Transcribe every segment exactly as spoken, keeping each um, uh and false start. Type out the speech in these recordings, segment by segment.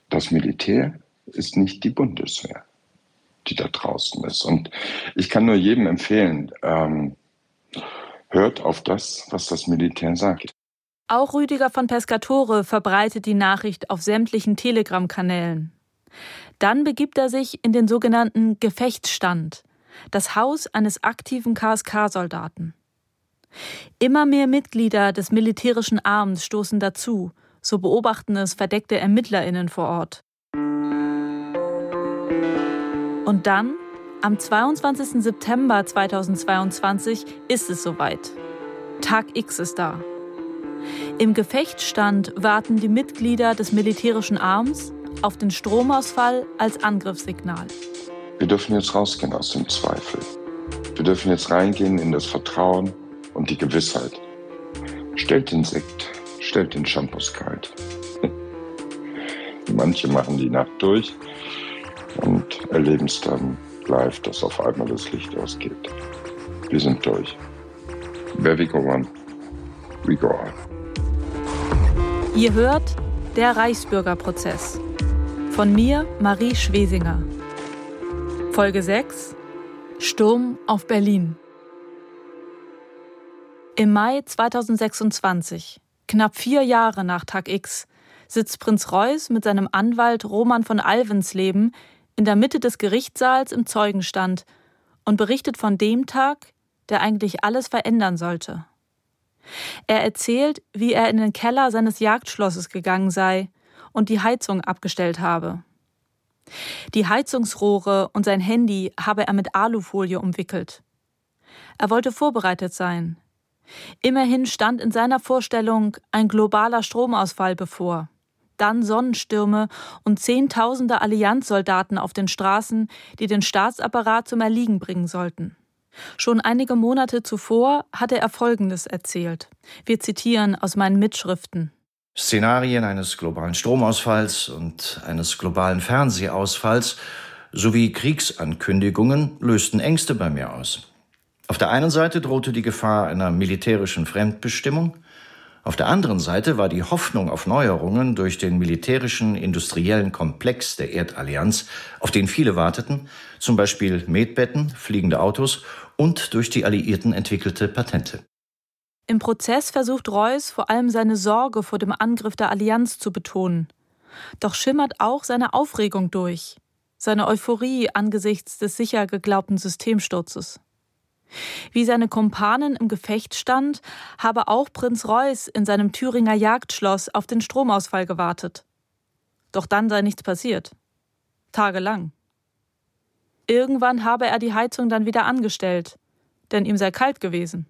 Das Militär ist nicht die Bundeswehr, die da draußen ist. Und ich kann nur jedem empfehlen, ähm, hört auf das, was das Militär sagt. Auch Rüdiger von Pescatore verbreitet die Nachricht auf sämtlichen Telegram-Kanälen. Dann begibt er sich in den sogenannten Gefechtsstand, das Haus eines aktiven K S K-Soldaten. Immer mehr Mitglieder des militärischen Arms stoßen dazu, so beobachten es verdeckte ErmittlerInnen vor Ort. Und dann, am zweiundzwanzigsten September zweitausendzweiundzwanzig, ist es soweit. Tag X ist da. Im Gefechtsstand warten die Mitglieder des militärischen Arms auf den Stromausfall als Angriffssignal. Wir dürfen jetzt rausgehen aus dem Zweifel. Wir dürfen jetzt reingehen in das Vertrauen und die Gewissheit. Stellt den Sekt, stellt den Shampoos kalt. Manche machen die Nacht durch und erleben es dann live, dass auf einmal das Licht ausgeht. Wir sind durch. Where we go on, we go on. Ihr hört der Reichsbürgerprozess. Von mir, Marie Schwesinger. Folge sechs: Sturm auf Berlin. Im Mai zweitausendsechsundzwanzig, knapp vier Jahre nach Tag X, sitzt Prinz Reuß mit seinem Anwalt Roman von Alvensleben in der Mitte des Gerichtssaals im Zeugenstand und berichtet von dem Tag, der eigentlich alles verändern sollte. Er erzählt, wie er in den Keller seines Jagdschlosses gegangen sei und die Heizung abgestellt habe. Die Heizungsrohre und sein Handy habe er mit Alufolie umwickelt. Er wollte vorbereitet sein. Immerhin stand in seiner Vorstellung ein globaler Stromausfall bevor, dann Sonnenstürme und Zehntausende Allianzsoldaten auf den Straßen, die den Staatsapparat zum Erliegen bringen sollten. Schon einige Monate zuvor hatte er Folgendes erzählt. Wir zitieren aus meinen Mitschriften. Szenarien eines globalen Stromausfalls und eines globalen Fernsehausfalls sowie Kriegsankündigungen lösten Ängste bei mir aus. Auf der einen Seite drohte die Gefahr einer militärischen Fremdbestimmung, auf der anderen Seite war die Hoffnung auf Neuerungen durch den militärischen industriellen Komplex der Erdallianz, auf den viele warteten, zum Beispiel Medbetten, fliegende Autos und durch die Alliierten entwickelte Patente. Im Prozess versucht Reuß vor allem seine Sorge vor dem Angriff der Allianz zu betonen. Doch schimmert auch seine Aufregung durch, seine Euphorie angesichts des sicher geglaubten Systemsturzes. Wie seine Kumpanen im Gefecht stand, habe auch Prinz Reuß in seinem Thüringer Jagdschloss auf den Stromausfall gewartet. Doch dann sei nichts passiert. Tagelang. Irgendwann habe er die Heizung dann wieder angestellt, denn ihm sei kalt gewesen.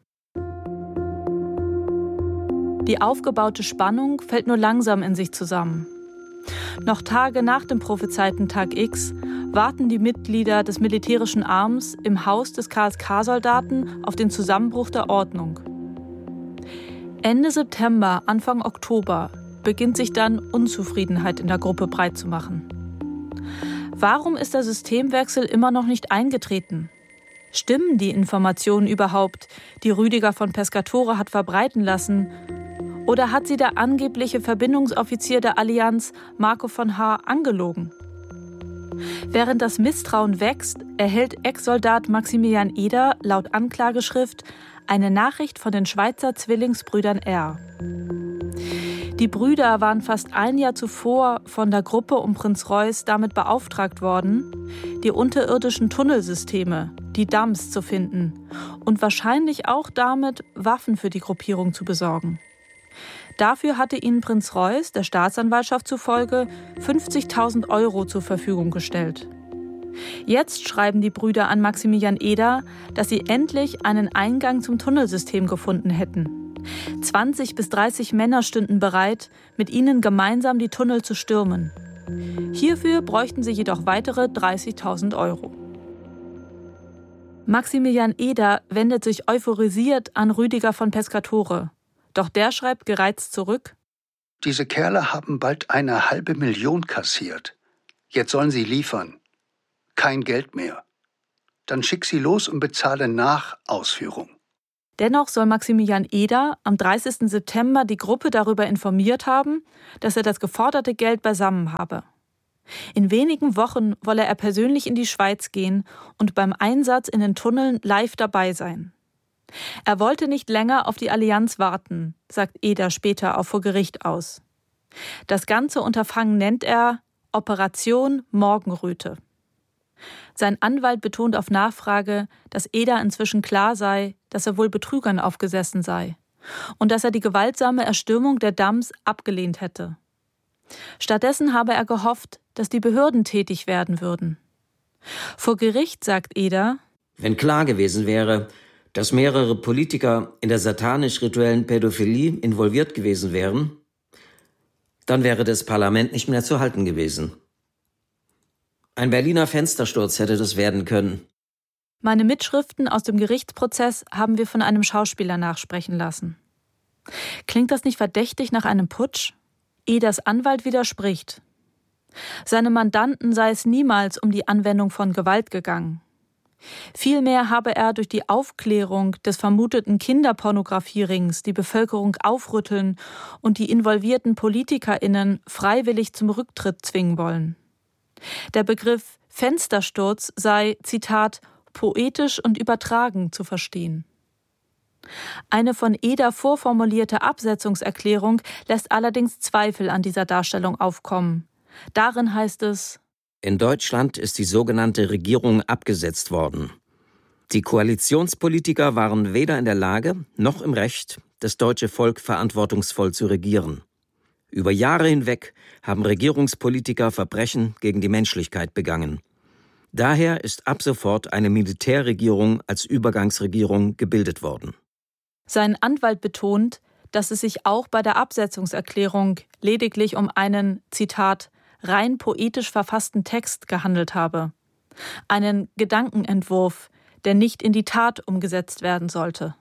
Die aufgebaute Spannung fällt nur langsam in sich zusammen. Noch Tage nach dem prophezeiten Tag X warten die Mitglieder des militärischen Arms im Haus des K S K-Soldaten auf den Zusammenbruch der Ordnung. Ende September, Anfang Oktober beginnt sich dann Unzufriedenheit in der Gruppe breitzumachen. Warum ist der Systemwechsel immer noch nicht eingetreten? Stimmen die Informationen überhaupt, die Rüdiger von Pescatore hat verbreiten lassen? Oder hat sie der angebliche Verbindungsoffizier der Allianz, Marco von Haar, angelogen? Während das Misstrauen wächst, erhält Ex-Soldat Maximilian Eder laut Anklageschrift eine Nachricht von den Schweizer Zwillingsbrüdern R. Die Brüder waren fast ein Jahr zuvor von der Gruppe um Prinz Reuß damit beauftragt worden, die unterirdischen Tunnelsysteme, die Dams, zu finden und wahrscheinlich auch damit Waffen für die Gruppierung zu besorgen. Dafür hatte ihnen Prinz Reuß, der Staatsanwaltschaft zufolge, fünfzigtausend Euro zur Verfügung gestellt. Jetzt schreiben die Brüder an Maximilian Eder, dass sie endlich einen Eingang zum Tunnelsystem gefunden hätten. zwanzig bis dreißig Männer stünden bereit, mit ihnen gemeinsam die Tunnel zu stürmen. Hierfür bräuchten sie jedoch weitere dreißigtausend Euro. Maximilian Eder wendet sich euphorisiert an Rüdiger von Pescatore. Doch der schreibt gereizt zurück: Diese Kerle haben bald eine halbe Million kassiert. Jetzt sollen sie liefern. Kein Geld mehr. Dann schick sie los und bezahle nach Ausführung. Dennoch soll Maximilian Eder am dreißigsten September die Gruppe darüber informiert haben, dass er das geforderte Geld beisammen habe. In wenigen Wochen wolle er persönlich in die Schweiz gehen und beim Einsatz in den Tunneln live dabei sein. Er wollte nicht länger auf die Allianz warten, sagt Eder später auch vor Gericht aus. Das ganze Unterfangen nennt er Operation Morgenröte. Sein Anwalt betont auf Nachfrage, dass Eder inzwischen klar sei, dass er wohl Betrügern aufgesessen sei und dass er die gewaltsame Erstürmung der Dams abgelehnt hätte. Stattdessen habe er gehofft, dass die Behörden tätig werden würden. Vor Gericht sagt Eder: Wenn klar gewesen wäre, dass mehrere Politiker in der satanisch-rituellen Pädophilie involviert gewesen wären, dann wäre das Parlament nicht mehr zu halten gewesen. Ein Berliner Fenstersturz hätte das werden können. Meine Mitschriften aus dem Gerichtsprozess haben wir von einem Schauspieler nachsprechen lassen. Klingt das nicht verdächtig nach einem Putsch? Eders Anwalt widerspricht. Seinem Mandanten sei es niemals um die Anwendung von Gewalt gegangen. Vielmehr habe er durch die Aufklärung des vermuteten Kinderpornographierings die Bevölkerung aufrütteln und die involvierten PolitikerInnen freiwillig zum Rücktritt zwingen wollen. Der Begriff Fenstersturz sei, Zitat, poetisch und übertragen zu verstehen. Eine von Eder vorformulierte Absetzungserklärung lässt allerdings Zweifel an dieser Darstellung aufkommen. Darin heißt es: In Deutschland ist die sogenannte Regierung abgesetzt worden. Die Koalitionspolitiker waren weder in der Lage noch im Recht, das deutsche Volk verantwortungsvoll zu regieren. Über Jahre hinweg haben Regierungspolitiker Verbrechen gegen die Menschlichkeit begangen. Daher ist ab sofort eine Militärregierung als Übergangsregierung gebildet worden. Sein Anwalt betont, dass es sich auch bei der Absetzungserklärung lediglich um einen, Zitat, rein poetisch verfassten Text gehandelt habe. Einen Gedankenentwurf, der nicht in die Tat umgesetzt werden sollte.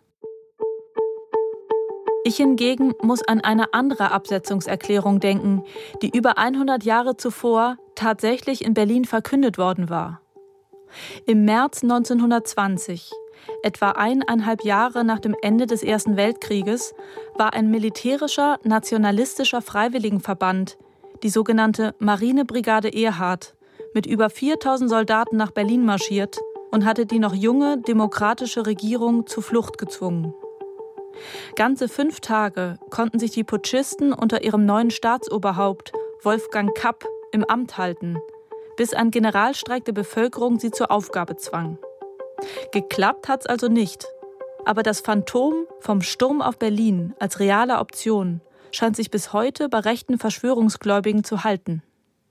Ich hingegen muss an eine andere Absetzungserklärung denken, die über hundert Jahre zuvor tatsächlich in Berlin verkündet worden war. Im März neunzehnhundertzwanzig, etwa eineinhalb Jahre nach dem Ende des Ersten Weltkrieges, war ein militärischer, nationalistischer Freiwilligenverband, die sogenannte Marinebrigade Erhard, mit über viertausend Soldaten nach Berlin marschiert und hatte die noch junge demokratische Regierung zur Flucht gezwungen. Ganze fünf Tage konnten sich die Putschisten unter ihrem neuen Staatsoberhaupt Wolfgang Kapp im Amt halten, bis ein Generalstreik der Bevölkerung sie zur Aufgabe zwang. Geklappt hat's also nicht. Aber das Phantom vom Sturm auf Berlin als reale Option scheint sich bis heute bei rechten Verschwörungsgläubigen zu halten.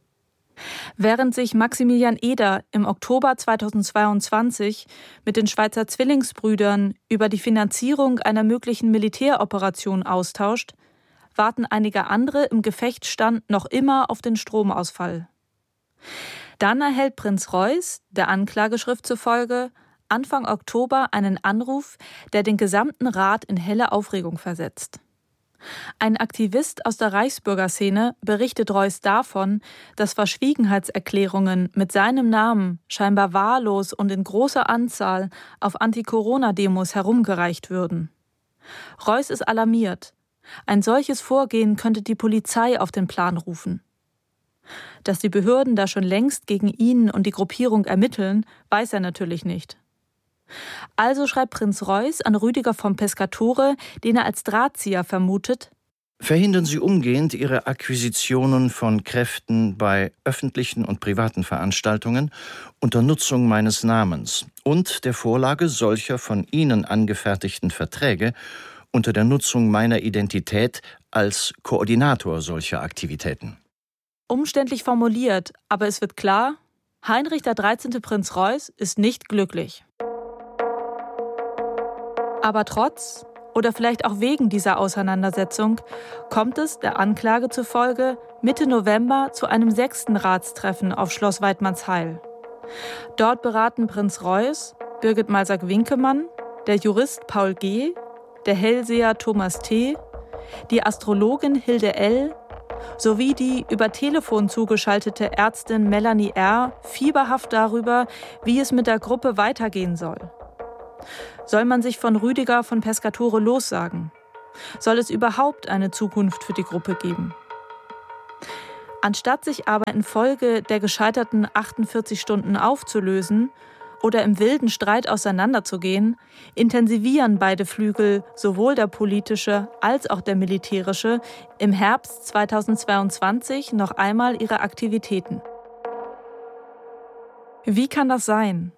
Während sich Maximilian Eder im Oktober zweitausendzweiundzwanzig mit den Schweizer Zwillingsbrüdern über die Finanzierung einer möglichen Militäroperation austauscht, warten einige andere im Gefechtsstand noch immer auf den Stromausfall. Dann erhält Prinz Reuß, der Anklageschrift zufolge, Anfang Oktober einen Anruf, der den gesamten Rat in helle Aufregung versetzt. Ein Aktivist aus der Reichsbürgerszene berichtet Reuß davon, dass Verschwiegenheitserklärungen mit seinem Namen scheinbar wahllos und in großer Anzahl auf Anti-Corona-Demos herumgereicht würden. Reuß ist alarmiert. Ein solches Vorgehen könnte die Polizei auf den Plan rufen. Dass die Behörden da schon längst gegen ihn und die Gruppierung ermitteln, weiß er natürlich nicht. Also schreibt Prinz Reuß an Rüdiger vom Pescatore, den er als Drahtzieher vermutet: Verhindern Sie umgehend Ihre Akquisitionen von Kräften bei öffentlichen und privaten Veranstaltungen unter Nutzung meines Namens und der Vorlage solcher von Ihnen angefertigten Verträge unter der Nutzung meiner Identität als Koordinator solcher Aktivitäten. Umständlich formuliert, aber es wird klar, Heinrich der dreizehnte Prinz Reuß ist nicht glücklich. Aber trotz oder vielleicht auch wegen dieser Auseinandersetzung kommt es, der Anklage zufolge, Mitte November zu einem sechsten Ratstreffen auf Schloss Waidmannsheil. Dort beraten Prinz Reuß, Birgit Malsack-Winkemann, der Jurist Paul G., der Hellseher Thomas T., die Astrologin Hilde L. sowie die über Telefon zugeschaltete Ärztin Melanie R. fieberhaft darüber, wie es mit der Gruppe weitergehen soll. Soll man sich von Rüdiger von Pescatore lossagen? Soll es überhaupt eine Zukunft für die Gruppe geben? Anstatt sich aber infolge der gescheiterten achtundvierzig Stunden aufzulösen oder im wilden Streit auseinanderzugehen, intensivieren beide Flügel, sowohl der politische als auch der militärische, im Herbst zweitausendzweiundzwanzig noch einmal ihre Aktivitäten. Wie kann das sein?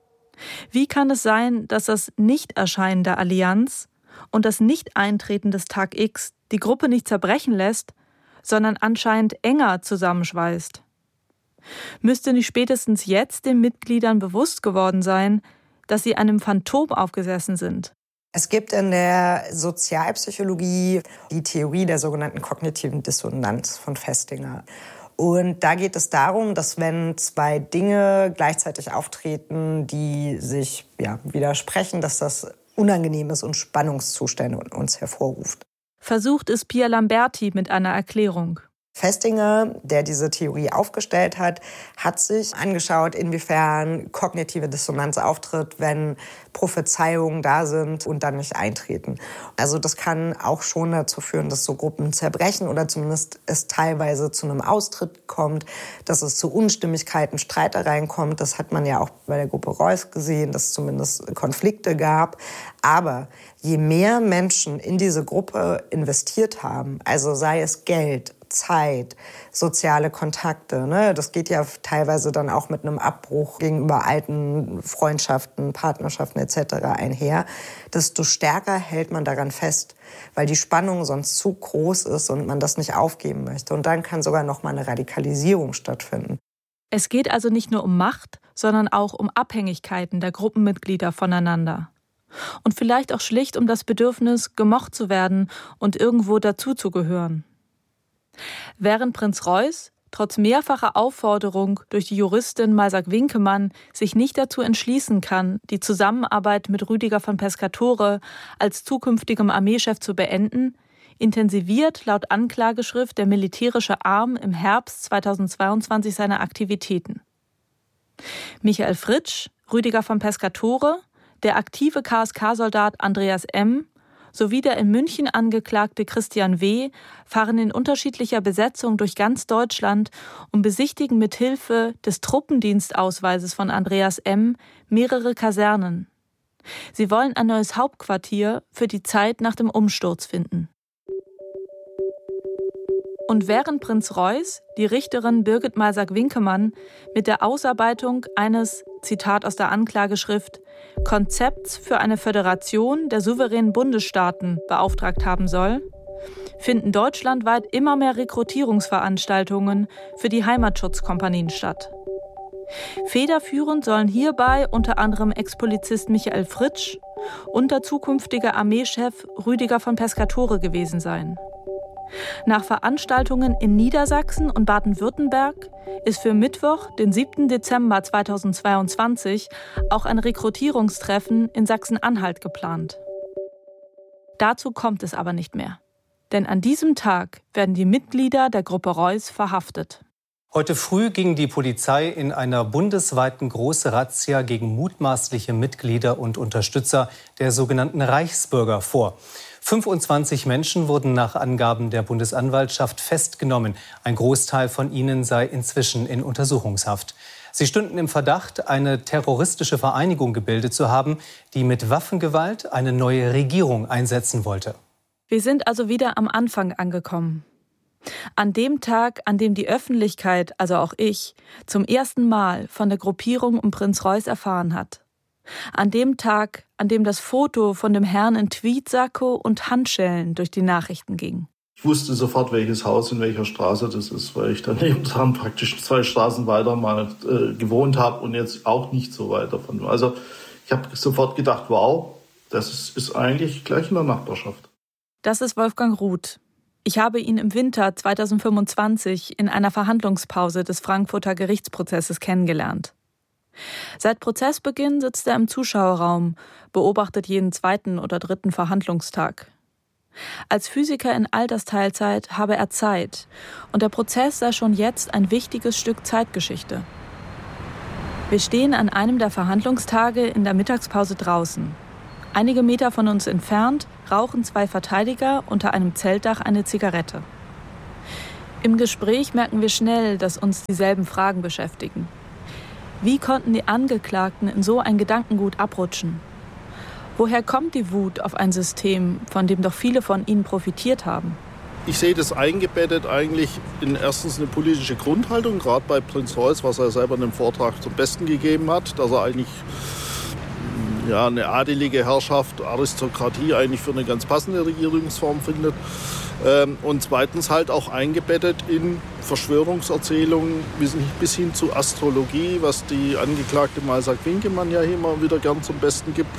Wie kann es sein, dass das Nichterscheinen der Allianz und das Nicht-Eintreten des Tag X die Gruppe nicht zerbrechen lässt, sondern anscheinend enger zusammenschweißt? Müsste nicht spätestens jetzt den Mitgliedern bewusst geworden sein, dass sie einem Phantom aufgesessen sind? Es gibt in der Sozialpsychologie die Theorie der sogenannten kognitiven Dissonanz von Festinger. Und da geht es darum, dass wenn zwei Dinge gleichzeitig auftreten, die sich ja, widersprechen, dass das unangenehm ist und Spannungszustände in uns hervorruft. Versucht es Pia Lamberti mit einer Erklärung. Festinger, der diese Theorie aufgestellt hat, hat sich angeschaut, inwiefern kognitive Dissonanz auftritt, wenn Prophezeiungen da sind und dann nicht eintreten. Also das kann auch schon dazu führen, dass so Gruppen zerbrechen oder zumindest es teilweise zu einem Austritt kommt, dass es zu Unstimmigkeiten, Streitereien kommt. Das hat man ja auch bei der Gruppe Reuss gesehen, dass es zumindest Konflikte gab. Aber je mehr Menschen in diese Gruppe investiert haben, also sei es Geld, Zeit, soziale Kontakte, ne? Das geht ja teilweise dann auch mit einem Abbruch gegenüber alten Freundschaften, Partnerschaften et cetera einher, desto stärker hält man daran fest, weil die Spannung sonst zu groß ist und man das nicht aufgeben möchte. Und dann kann sogar noch mal eine Radikalisierung stattfinden. Es geht also nicht nur um Macht, sondern auch um Abhängigkeiten der Gruppenmitglieder voneinander. Und vielleicht auch schlicht um das Bedürfnis, gemocht zu werden und irgendwo dazuzugehören. Während Prinz Reuß trotz mehrfacher Aufforderung durch die Juristin Malsack-Winkemann sich nicht dazu entschließen kann, die Zusammenarbeit mit Rüdiger von Pescatore als zukünftigem Armeechef zu beenden, intensiviert laut Anklageschrift der militärische Arm im Herbst zweitausendzweiundzwanzig seine Aktivitäten. Michael Fritsch, Rüdiger von Pescatore, der aktive K S K-Soldat Andreas M. sowie der in München angeklagte Christian W. fahren in unterschiedlicher Besetzung durch ganz Deutschland und besichtigen mit Hilfe des Truppendienstausweises von Andreas M. mehrere Kasernen. Sie wollen ein neues Hauptquartier für die Zeit nach dem Umsturz finden. Und während Prinz Reuß die Richterin Birgit Malsack-Winkemann mit der Ausarbeitung eines, Zitat aus der Anklageschrift, Konzepts für eine Föderation der souveränen Bundesstaaten beauftragt haben soll, finden deutschlandweit immer mehr Rekrutierungsveranstaltungen für die Heimatschutzkompanien statt. Federführend sollen hierbei unter anderem Ex-Polizist Michael Fritsch und der zukünftige Armeechef Rüdiger von Pescatore gewesen sein. Nach Veranstaltungen in Niedersachsen und Baden-Württemberg ist für Mittwoch, den siebten Dezember zweitausendzweiundzwanzig, auch ein Rekrutierungstreffen in Sachsen-Anhalt geplant. Dazu kommt es aber nicht mehr. Denn an diesem Tag werden die Mitglieder der Gruppe Reuß verhaftet. Heute früh ging die Polizei in einer bundesweiten Großrazzia gegen mutmaßliche Mitglieder und Unterstützer der sogenannten Reichsbürger vor. fünfundzwanzig Menschen wurden nach Angaben der Bundesanwaltschaft festgenommen. Ein Großteil von ihnen sei inzwischen in Untersuchungshaft. Sie stünden im Verdacht, eine terroristische Vereinigung gebildet zu haben, die mit Waffengewalt eine neue Regierung einsetzen wollte. Wir sind also wieder am Anfang angekommen. An dem Tag, an dem die Öffentlichkeit, also auch ich, zum ersten Mal von der Gruppierung um Prinz Reuß erfahren hat. An dem Tag, an dem das Foto von dem Herrn in Tweedsacko und Handschellen durch die Nachrichten ging. Ich wusste sofort, welches Haus in welcher Straße das ist, weil ich daneben dran praktisch zwei Straßen weiter mal äh, gewohnt habe und jetzt auch nicht so weit davon. Also ich habe sofort gedacht, wow, das ist, ist eigentlich gleich in der Nachbarschaft. Das ist Wolfgang Ruth. Ich habe ihn im Winter zweitausendfünfundzwanzig in einer Verhandlungspause des Frankfurter Gerichtsprozesses kennengelernt. Seit Prozessbeginn sitzt er im Zuschauerraum, beobachtet jeden zweiten oder dritten Verhandlungstag. Als Physiker in Altersteilzeit habe er Zeit und der Prozess sei schon jetzt ein wichtiges Stück Zeitgeschichte. Wir stehen an einem der Verhandlungstage in der Mittagspause draußen. Einige Meter von uns entfernt rauchen zwei Verteidiger unter einem Zeltdach eine Zigarette. Im Gespräch merken wir schnell, dass uns dieselben Fragen beschäftigen. Wie konnten die Angeklagten in so ein Gedankengut abrutschen? Woher kommt die Wut auf ein System, von dem doch viele von ihnen profitiert haben? Ich sehe das eingebettet eigentlich in erstens eine politische Grundhaltung, gerade bei Prinz Reuß, was er selber in dem Vortrag zum Besten gegeben hat, dass er eigentlich ja, eine adelige Herrschaft, Aristokratie eigentlich für eine ganz passende Regierungsform findet. Und zweitens halt auch eingebettet in Verschwörungserzählungen bis hin zu Astrologie, was die Angeklagte Malsak-Winkemann ja immer wieder gern zum Besten gibt.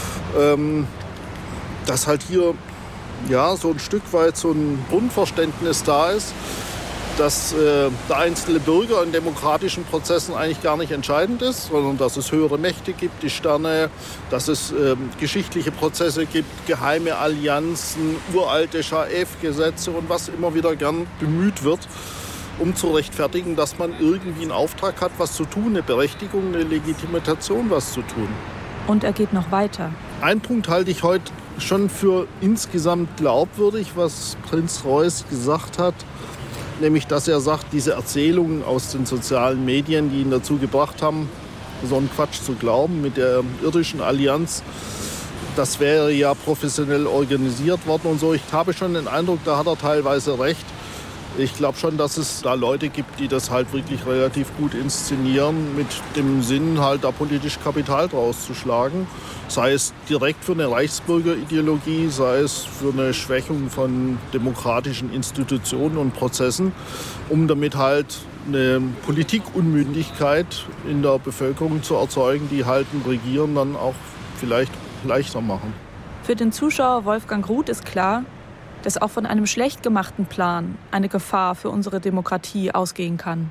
Dass halt hier ja, so ein Stück weit so ein Grundverständnis da ist, dass äh, der einzelne Bürger in demokratischen Prozessen eigentlich gar nicht entscheidend ist, sondern dass es höhere Mächte gibt, die Sterne, dass es äh, geschichtliche Prozesse gibt, geheime Allianzen, uralte Schaef-Gesetze und was immer wieder gern bemüht wird, um zu rechtfertigen, dass man irgendwie einen Auftrag hat, was zu tun, eine Berechtigung, eine Legitimation, was zu tun. Und er geht noch weiter. Ein Punkt halte ich heute schon für insgesamt glaubwürdig, was Prinz Reuß gesagt hat. Nämlich, dass er sagt, diese Erzählungen aus den sozialen Medien, die ihn dazu gebracht haben, so einen Quatsch zu glauben mit der irdischen Allianz, das wäre ja professionell organisiert worden und so. Ich habe schon den Eindruck, da hat er teilweise recht. Ich glaube schon, dass es da Leute gibt, die das halt wirklich relativ gut inszenieren, mit dem Sinn, halt da politisch Kapital draus zu schlagen. Sei es direkt für eine Reichsbürgerideologie, sei es für eine Schwächung von demokratischen Institutionen und Prozessen, um damit halt eine Politikunmündigkeit in der Bevölkerung zu erzeugen, die halt ein Regieren dann auch vielleicht leichter machen. Für den Zuschauer Wolfgang Ruth ist klar, dass auch von einem schlecht gemachten Plan eine Gefahr für unsere Demokratie ausgehen kann.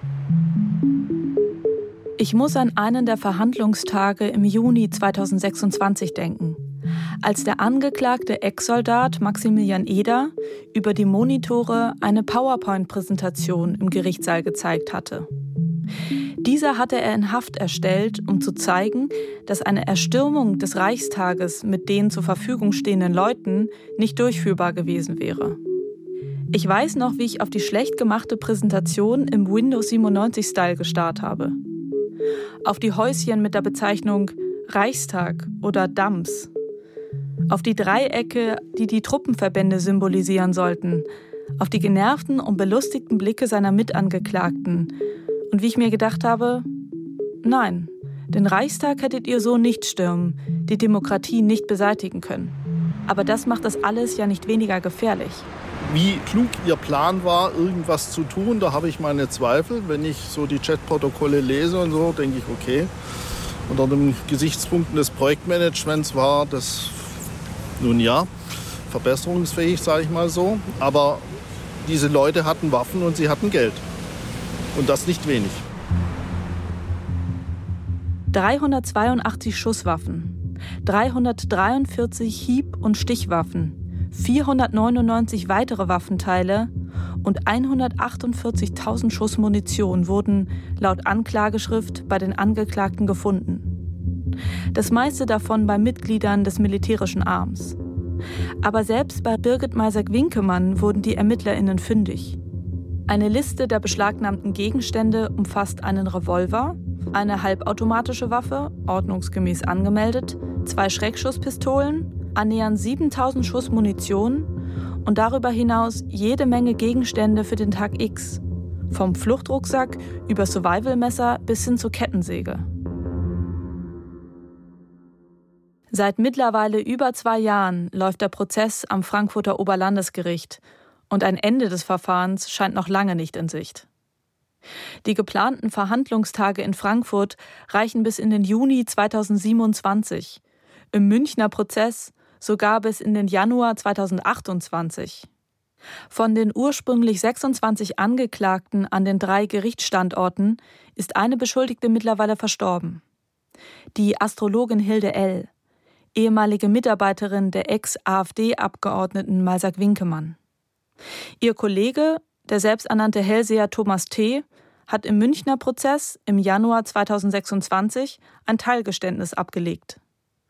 Ich muss an einen der Verhandlungstage im Juni zweitausendsechsundzwanzig denken, als der angeklagte Ex-Soldat Maximilian Eder über die Monitore eine PowerPoint-Präsentation im Gerichtssaal gezeigt hatte. Diese hatte er in Haft erstellt, um zu zeigen, dass eine Erstürmung des Reichstages mit den zur Verfügung stehenden Leuten nicht durchführbar gewesen wäre. Ich weiß noch, wie ich auf die schlecht gemachte Präsentation im Windows siebenundneunzig-Style gestarrt habe. Auf die Häuschen mit der Bezeichnung Reichstag oder Dams. Auf die Dreiecke, die die Truppenverbände symbolisieren sollten. Auf die genervten und belustigten Blicke seiner Mitangeklagten. Und wie ich mir gedacht habe, nein, den Reichstag hättet ihr so nicht stürmen, die Demokratie nicht beseitigen können. Aber das macht das alles ja nicht weniger gefährlich. Wie klug ihr Plan war, irgendwas zu tun, da habe ich meine Zweifel. Wenn ich so die Chatprotokolle lese und so, denke ich, okay. Unter den Gesichtspunkten des Projektmanagements war das, nun ja, verbesserungsfähig, sage ich mal so. Aber diese Leute hatten Waffen und sie hatten Geld. Und das nicht wenig. dreihundertzweiundachtzig Schusswaffen, dreihundertdreiundvierzig Hieb- und Stichwaffen, vierhundertneunundneunzig weitere Waffenteile und hundertachtundvierzigtausend Schuss Munition wurden laut Anklageschrift bei den Angeklagten gefunden. Das meiste davon bei Mitgliedern des militärischen Arms. Aber selbst bei Birgit Malsak-Winkemann wurden die ErmittlerInnen fündig. Eine Liste der beschlagnahmten Gegenstände umfasst einen Revolver, eine halbautomatische Waffe, ordnungsgemäß angemeldet, zwei Schreckschusspistolen, annähernd siebentausend Schuss Munition und darüber hinaus jede Menge Gegenstände für den Tag X. Vom Fluchtrucksack über Survivalmesser bis hin zur Kettensäge. Seit mittlerweile über zwei Jahren läuft der Prozess am Frankfurter Oberlandesgericht. Und ein Ende des Verfahrens scheint noch lange nicht in Sicht. Die geplanten Verhandlungstage in Frankfurt reichen bis in den Juni zweitausendsiebenundzwanzig, im Münchner Prozess sogar bis in den Januar zweitausendachtundzwanzig. Von den ursprünglich sechsundzwanzig Angeklagten an den drei Gerichtsstandorten ist eine Beschuldigte mittlerweile verstorben. Die Astrologin Hilde L., ehemalige Mitarbeiterin der Ex-AfD-Abgeordneten Malsak-Winkemann. Ihr Kollege, der selbsternannte Hellseher Thomas T., hat im Münchner Prozess im Januar zweitausendsechsundzwanzig ein Teilgeständnis abgelegt.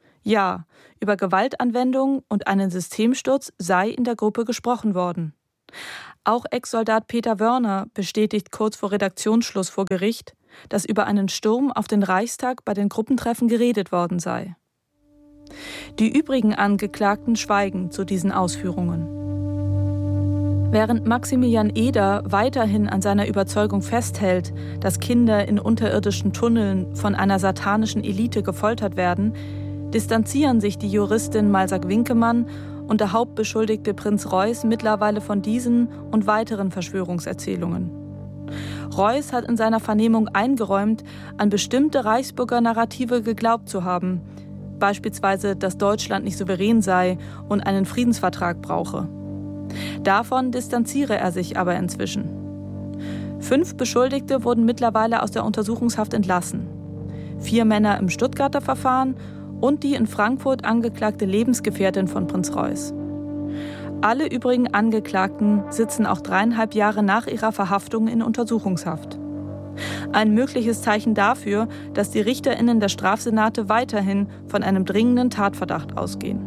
Ja, über Gewaltanwendung und einen Systemsturz sei in der Gruppe gesprochen worden. Auch Ex-Soldat Peter Wörner bestätigt kurz vor Redaktionsschluss vor Gericht, dass über einen Sturm auf den Reichstag bei den Gruppentreffen geredet worden sei. Die übrigen Angeklagten schweigen zu diesen Ausführungen. Während Maximilian Eder weiterhin an seiner Überzeugung festhält, dass Kinder in unterirdischen Tunneln von einer satanischen Elite gefoltert werden, distanzieren sich die Juristin Malsack-Winkemann und der Hauptbeschuldigte Prinz Reuß mittlerweile von diesen und weiteren Verschwörungserzählungen. Reuß hat in seiner Vernehmung eingeräumt, an bestimmte Reichsbürger-Narrative geglaubt zu haben, beispielsweise, dass Deutschland nicht souverän sei und einen Friedensvertrag brauche. Davon distanziere er sich aber inzwischen. Fünf Beschuldigte wurden mittlerweile aus der Untersuchungshaft entlassen. Vier Männer im Stuttgarter Verfahren und die in Frankfurt angeklagte Lebensgefährtin von Prinz Reuß. Alle übrigen Angeklagten sitzen auch dreieinhalb Jahre nach ihrer Verhaftung in Untersuchungshaft. Ein mögliches Zeichen dafür, dass die RichterInnen der Strafsenate weiterhin von einem dringenden Tatverdacht ausgehen.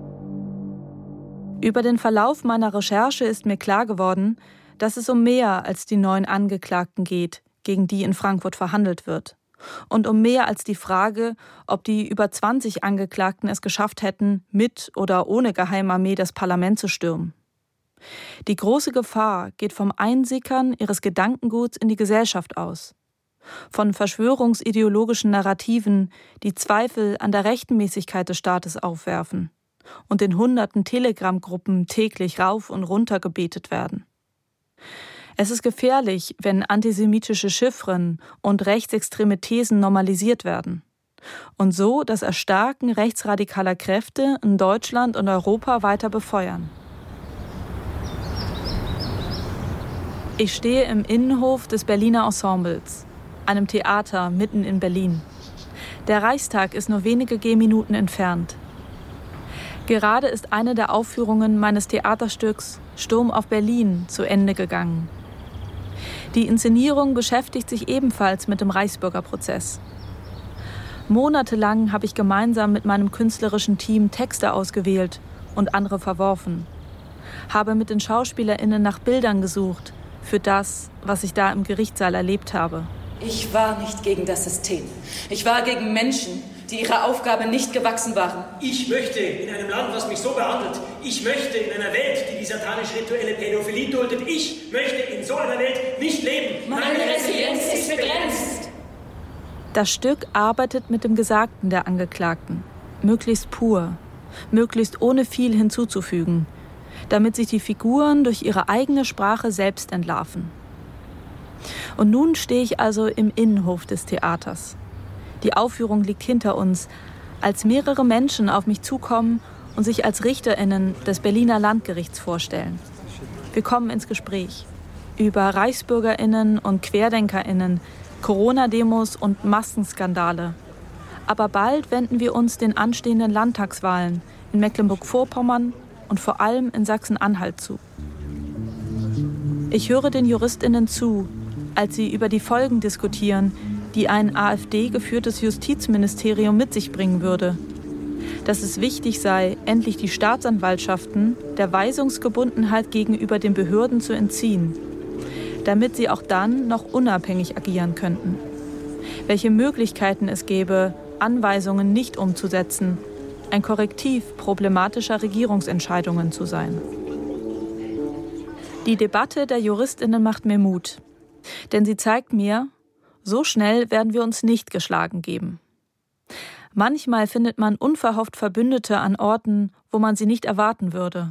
Über den Verlauf meiner Recherche ist mir klar geworden, dass es um mehr als die neun Angeklagten geht, gegen die in Frankfurt verhandelt wird. Und um mehr als die Frage, ob die über zwanzig Angeklagten es geschafft hätten, mit oder ohne Geheimarmee das Parlament zu stürmen. Die große Gefahr geht vom Einsickern ihres Gedankenguts in die Gesellschaft aus. Von verschwörungsideologischen Narrativen, die Zweifel an der Rechtmäßigkeit des Staates aufwerfen und in hunderten Telegram-Gruppen täglich rauf und runter gebetet werden. Es ist gefährlich, wenn antisemitische Chiffren und rechtsextreme Thesen normalisiert werden und so das Erstarken rechtsradikaler Kräfte in Deutschland und Europa weiter befeuern. Ich stehe im Innenhof des Berliner Ensembles, einem Theater mitten in Berlin. Der Reichstag ist nur wenige Gehminuten entfernt. Gerade ist eine der Aufführungen meines Theaterstücks Sturm auf Berlin zu Ende gegangen. Die Inszenierung beschäftigt sich ebenfalls mit dem Reichsbürgerprozess. Monatelang habe ich gemeinsam mit meinem künstlerischen Team Texte ausgewählt und andere verworfen. Habe mit den SchauspielerInnen nach Bildern gesucht für das, was ich da im Gerichtssaal erlebt habe. Ich war nicht gegen das System. Ich war gegen Menschen, die ihrer Aufgabe nicht gewachsen waren. Ich möchte in einem Land, was mich so behandelt, ich möchte in einer Welt, die die satanisch-rituelle Pädophilie duldet, ich möchte in so einer Welt nicht leben. Meine, Meine Resilienz ist begrenzt. Das Stück arbeitet mit dem Gesagten der Angeklagten, möglichst pur, möglichst ohne viel hinzuzufügen, damit sich die Figuren durch ihre eigene Sprache selbst entlarven. Und nun stehe ich also im Innenhof des Theaters. Die Aufführung liegt hinter uns, als mehrere Menschen auf mich zukommen und sich als RichterInnen des Berliner Landgerichts vorstellen. Wir kommen ins Gespräch über ReichsbürgerInnen und QuerdenkerInnen, Corona-Demos und Maskenskandale. Aber bald wenden wir uns den anstehenden Landtagswahlen in Mecklenburg-Vorpommern und vor allem in Sachsen-Anhalt zu. Ich höre den JuristInnen zu, als sie über die Folgen diskutieren, die ein AfD-geführtes Justizministerium mit sich bringen würde. Dass es wichtig sei, endlich die Staatsanwaltschaften der Weisungsgebundenheit gegenüber den Behörden zu entziehen, damit sie auch dann noch unabhängig agieren könnten. Welche Möglichkeiten es gäbe, Anweisungen nicht umzusetzen, ein Korrektiv problematischer Regierungsentscheidungen zu sein. Die Debatte der JuristInnen macht mir Mut, denn sie zeigt mir, so schnell werden wir uns nicht geschlagen geben. Manchmal findet man unverhofft Verbündete an Orten, wo man sie nicht erwarten würde.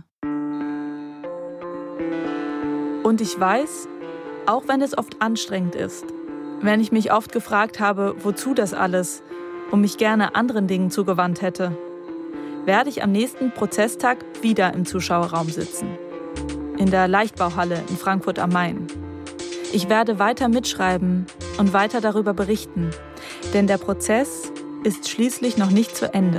Und ich weiß, auch wenn es oft anstrengend ist, wenn ich mich oft gefragt habe, wozu das alles, und mich gerne anderen Dingen zugewandt hätte, werde ich am nächsten Prozesstag wieder im Zuschauerraum sitzen. In der Leichtbauhalle in Frankfurt am Main. Ich werde weiter mitschreiben und weiter darüber berichten, denn der Prozess ist schließlich noch nicht zu Ende.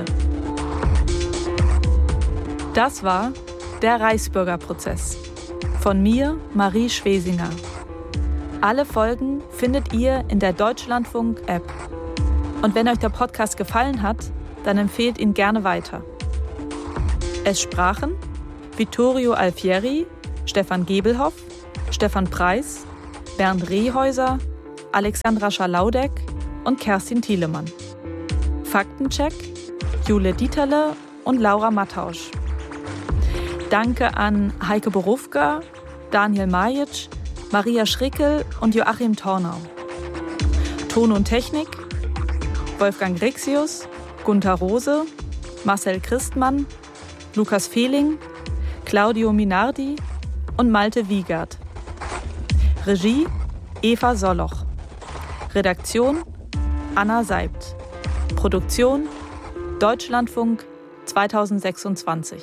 Das war der Reichsbürgerprozess. Von mir, Marie Schwesinger. Alle Folgen findet ihr in der Deutschlandfunk-App. Und wenn euch der Podcast gefallen hat, dann empfehlt ihn gerne weiter. Es sprachen Vittorio Alfieri, Stefan Gebelhoff, Stefan Preis, Bernd Rehäuser, Alexandra Schalaudek und Kerstin Thielemann. Faktencheck Jule Dieterle und Laura Mattausch. Danke an Heike Borufka, Daniel Majic, Maria Schrickel und Joachim Tornau. Ton und Technik Wolfgang Rixius, Gunther Rose, Marcel Christmann, Lukas Fehling, Claudio Minardi und Malte Wiegert. Regie Eva Soloch. Redaktion Anna Seibt. Produktion Deutschlandfunk zweitausendsechsundzwanzig.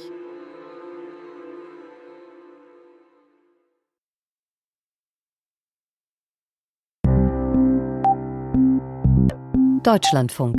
Deutschlandfunk.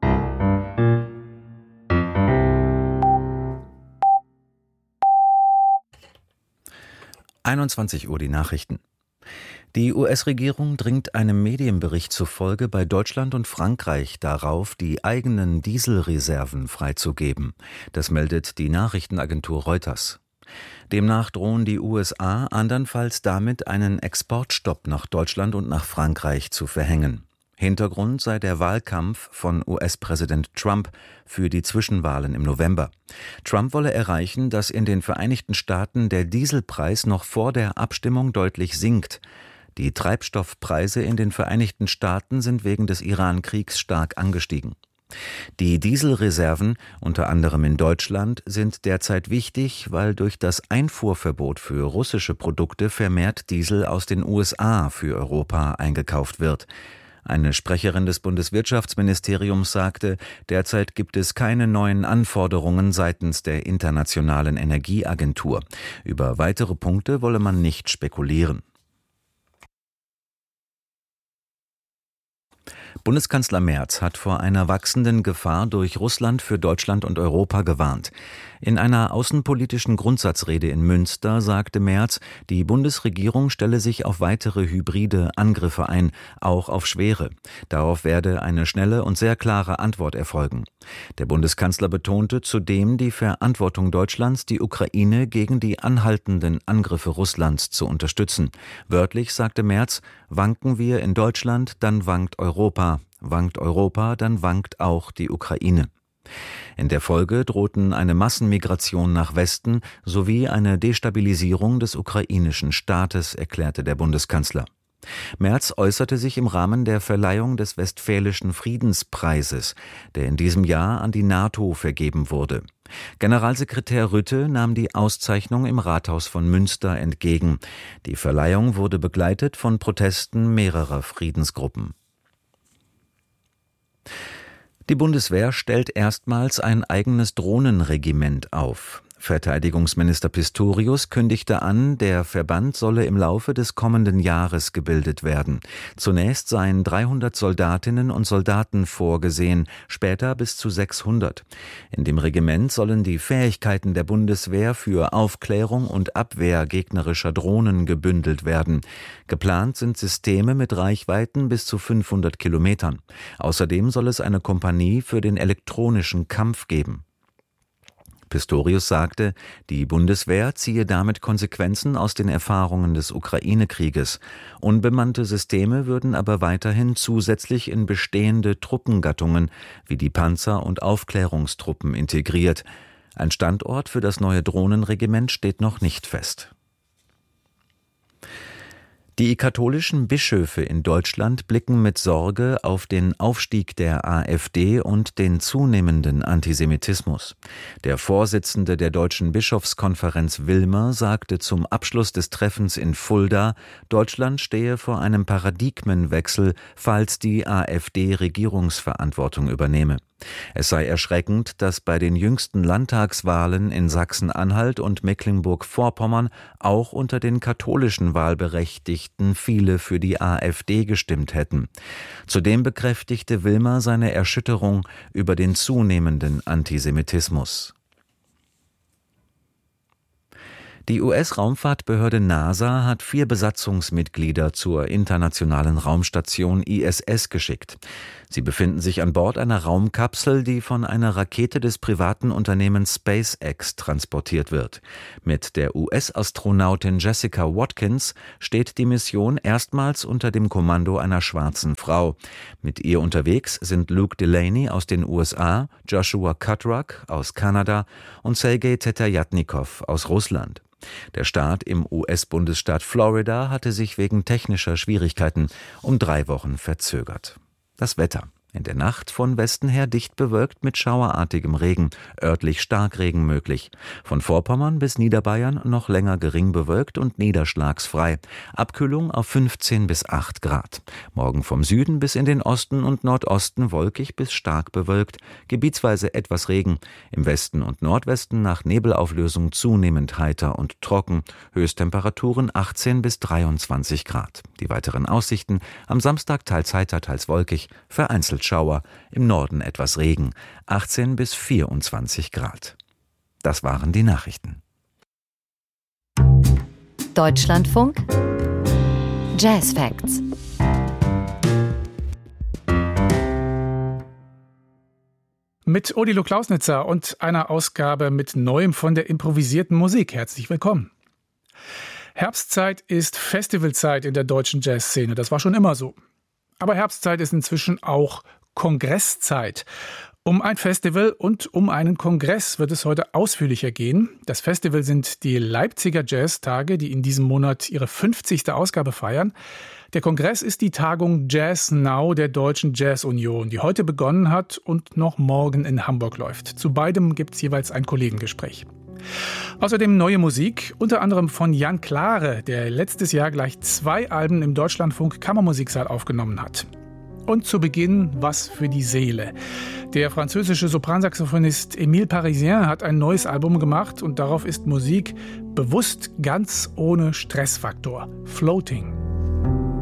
einundzwanzig Uhr die Nachrichten. Die U S-Regierung dringt einem Medienbericht zufolge bei Deutschland und Frankreich darauf, die eigenen Dieselreserven freizugeben. Das meldet die Nachrichtenagentur Reuters. Demnach drohen die U S A andernfalls damit, einen Exportstopp nach Deutschland und nach Frankreich zu verhängen. Hintergrund sei der Wahlkampf von U S-Präsident Trump für die Zwischenwahlen im November. Trump wolle erreichen, dass in den Vereinigten Staaten der Dieselpreis noch vor der Abstimmung deutlich sinkt. Die Treibstoffpreise in den Vereinigten Staaten sind wegen des Iran-Kriegs stark angestiegen. Die Dieselreserven, unter anderem in Deutschland, sind derzeit wichtig, weil durch das Einfuhrverbot für russische Produkte vermehrt Diesel aus den U S A für Europa eingekauft wird. Eine Sprecherin des Bundeswirtschaftsministeriums sagte, derzeit gibt es keine neuen Anforderungen seitens der Internationalen Energieagentur. Über weitere Punkte wolle man nicht spekulieren. Bundeskanzler Merz hat vor einer wachsenden Gefahr durch Russland für Deutschland und Europa gewarnt. In einer außenpolitischen Grundsatzrede in Münster sagte Merz, die Bundesregierung stelle sich auf weitere hybride Angriffe ein, auch auf schwere. Darauf werde eine schnelle und sehr klare Antwort erfolgen. Der Bundeskanzler betonte zudem die Verantwortung Deutschlands, die Ukraine gegen die anhaltenden Angriffe Russlands zu unterstützen. Wörtlich sagte Merz, wanken wir in Deutschland, dann wankt Europa. Wankt Europa, dann wankt auch die Ukraine. In der Folge drohten eine Massenmigration nach Westen sowie eine Destabilisierung des ukrainischen Staates, erklärte der Bundeskanzler. Merz äußerte sich im Rahmen der Verleihung des Westfälischen Friedenspreises, der in diesem Jahr an die NATO vergeben wurde. Generalsekretär Rütte nahm die Auszeichnung im Rathaus von Münster entgegen. Die Verleihung wurde begleitet von Protesten mehrerer Friedensgruppen. Die Bundeswehr stellt erstmals ein eigenes Drohnenregiment auf. Verteidigungsminister Pistorius kündigte an, der Verband solle im Laufe des kommenden Jahres gebildet werden. Zunächst seien dreihundert Soldatinnen und Soldaten vorgesehen, später bis zu sechshundert. In dem Regiment sollen die Fähigkeiten der Bundeswehr für Aufklärung und Abwehr gegnerischer Drohnen gebündelt werden. Geplant sind Systeme mit Reichweiten bis zu fünfhundert Kilometern. Außerdem soll es eine Kompanie für den elektronischen Kampf geben. Pistorius sagte, die Bundeswehr ziehe damit Konsequenzen aus den Erfahrungen des Ukraine-Krieges. Unbemannte Systeme würden aber weiterhin zusätzlich in bestehende Truppengattungen wie die Panzer- und Aufklärungstruppen integriert. Ein Standort für das neue Drohnenregiment steht noch nicht fest. Die katholischen Bischöfe in Deutschland blicken mit Sorge auf den Aufstieg der AfD und den zunehmenden Antisemitismus. Der Vorsitzende der Deutschen Bischofskonferenz Wilmer sagte zum Abschluss des Treffens in Fulda, Deutschland stehe vor einem Paradigmenwechsel, falls die AfD Regierungsverantwortung übernehme. Es sei erschreckend, dass bei den jüngsten Landtagswahlen in Sachsen-Anhalt und Mecklenburg-Vorpommern auch unter den katholischen Wahlberechtigten viele für die AfD gestimmt hätten. Zudem bekräftigte Wilmer seine Erschütterung über den zunehmenden Antisemitismus. Die U S-Raumfahrtbehörde NASA hat vier Besatzungsmitglieder zur internationalen Raumstation I S S geschickt. Sie befinden sich an Bord einer Raumkapsel, die von einer Rakete des privaten Unternehmens SpaceX transportiert wird. Mit der U S-Astronautin Jessica Watkins steht die Mission erstmals unter dem Kommando einer schwarzen Frau. Mit ihr unterwegs sind Luke Delaney aus den U S A, Joshua Cutruck aus Kanada und Sergei Teterjatnikow aus Russland. Der Start im U S-Bundesstaat Florida hatte sich wegen technischer Schwierigkeiten um drei Wochen verzögert. Das Wetter. In der Nacht von Westen her dicht bewölkt mit schauerartigem Regen, örtlich Starkregen möglich. Von Vorpommern bis Niederbayern noch länger gering bewölkt und niederschlagsfrei. Abkühlung auf fünfzehn bis acht Grad. Morgen vom Süden bis in den Osten und Nordosten wolkig bis stark bewölkt, gebietsweise etwas Regen. Im Westen und Nordwesten nach Nebelauflösung zunehmend heiter und trocken. Höchsttemperaturen achtzehn bis dreiundzwanzig Grad. Die weiteren Aussichten: am Samstag teils heiter, teils wolkig, vereinzelt Schauer, im Norden etwas Regen, achtzehn bis vierundzwanzig Grad. Das waren die Nachrichten. Deutschlandfunk Jazz Facts. Mit Odilo Klausnitzer und einer Ausgabe mit Neuem von der improvisierten Musik. Herzlich willkommen. Herbstzeit ist Festivalzeit in der deutschen Jazzszene. Das war schon immer so. Aber Herbstzeit ist inzwischen auch Kongresszeit. Um ein Festival und um einen Kongress wird es heute ausführlicher gehen. Das Festival sind die Leipziger Jazztage, die in diesem Monat ihre fünfzigste Ausgabe feiern. Der Kongress ist die Tagung Jazz Now der Deutschen Jazz-Union, die heute begonnen hat und noch morgen in Hamburg läuft. Zu beidem gibt es jeweils ein Kollegengespräch. Außerdem neue Musik, unter anderem von Jan Klare, der letztes Jahr gleich zwei Alben im Deutschlandfunk Kammermusiksaal aufgenommen hat. Und zu Beginn was für die Seele. Der französische Sopransaxophonist Émile Parisien hat ein neues Album gemacht und darauf ist Musik bewusst ganz ohne Stressfaktor. Floating.